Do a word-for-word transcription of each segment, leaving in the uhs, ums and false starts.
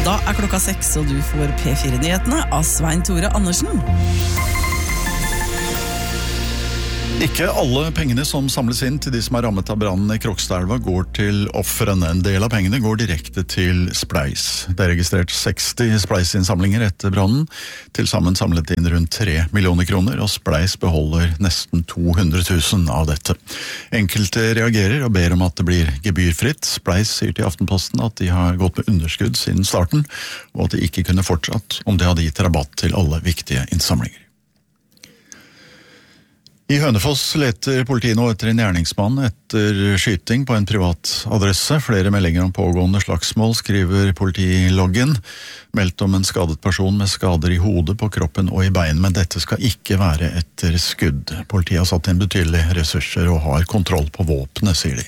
Da er klokka seks, og du får P fire-nyhetene av Svein Tore Andersen. Ikke alle pengene som samles inn til de som er rammet av brannen i Krokstadelva går til offrene. En del av pengene går direkte til Spleis. Det er registrert seksti Spleis-innsamlinger etter brannen. Til sammen samlet inn rundt tre millioner kroner, og Spleis beholder nesten to hundre tusen av dette. Enkelte reagerer og ber om at det blir gebyrfritt. Spleis sier til Aftenposten at de har gått med underskudd siden starten, og at de ikke kunne fortsatt om de hadde gitt rabatt til alle viktige innsamlinger. I Hønefoss leter politiet nå etter en gjerningsmann etter skyting på en privat adresse. Flere meldinger om pågående slagsmål, skriver politiloggen. Meldt om en skadet person med skader i hodet, på kroppen og i bein, men dette skal ikke være etter skudd. Politiet har satt inn betydelige ressurser og har kontroll på våpenet, sier de.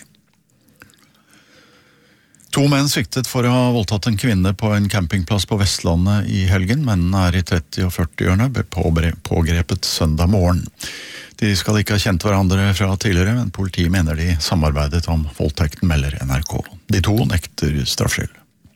To menn siktet for å ha voldtatt en kvinne på en campingplass på Vestlandet i helgen. Mennene er i tretti- og førti-årene, ble pågrepet søndag morgen. De skal ikke ha kjent hverandre fra tidligere, men politiet mener de samarbeidet om voldtekten, melder N R K. De to nekter straffskyld.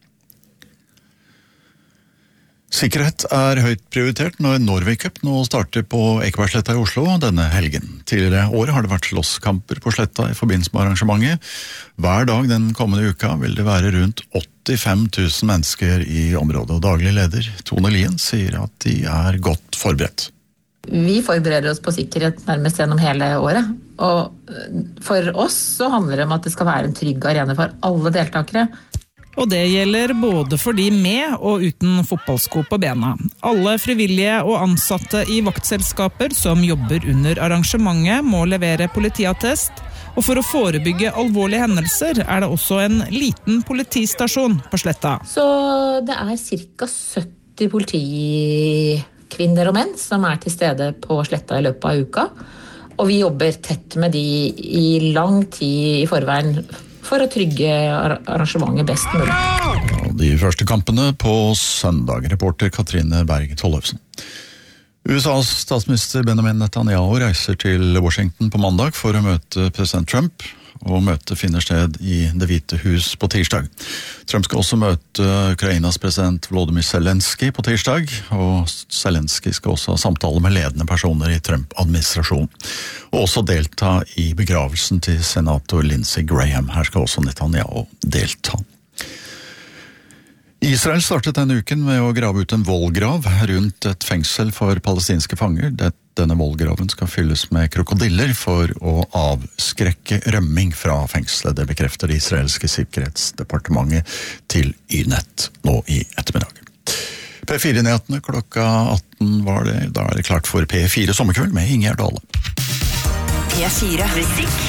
Sikkerhet er høyt prioritert når Norway Cup nå starter på Ekebergsletta i Oslo denne helgen. Tidligere år har det vært slåsskamper på sletta i forbindelse med arrangementet. Hver dag den kommende uka vil det være rundt åttifem tusen mennesker i området, og daglig leder Tone Lien sier at de er godt forberedt. Vi forbereder oss på sikkerhet nærmest gjennom hele året, og for oss så handler det om at det skal være en trygg arena for alle deltakere. Og det gjelder både for de med og uten fotballsko på bena. Alle frivillige og ansatte i vaktselskaper som jobber under arrangementet må levere politiattest, og for å forebygge alvorlige hendelser er det også en liten politistasjon på sletta. Så det er cirka sytti politikvinner og menn som er til stede på sletta i løpet av uka, og vi jobber tett med de i lang tid i forveien for å trygge arrangementet best mulig. De første kampene på søndag, reporter Katrine Berg Tollefsen. U S A's statsminister Benjamin Netanyahu reiser til Washington på mandag for å møte president Trump, og møtet finner sted i Det hvite hus på tirsdag. Trump skal også møte Ukrainas president Volodymyr Zelensky på tirsdag, og Zelensky skal også ha samtale med ledende personer i Trump-administrasjonen, og også delta i begravelsen til senator Lindsey Graham. Her skal også Netanyahu delta. Israel startet denne uken med å grave ut en vollgrav rundt et fengsel for palestinske fanger. Denne vollgraven skal fylles med krokodiller for å avskrekke rømming fra fengselet. Det bekrefter det israelske sikkerhetsdepartementet til Y-nett nå i ettermiddag. P fire-nyhetene klokka atten var det. Da er det klart for P fire sommerkveld med Ingjerd Dale. P fire Musikk.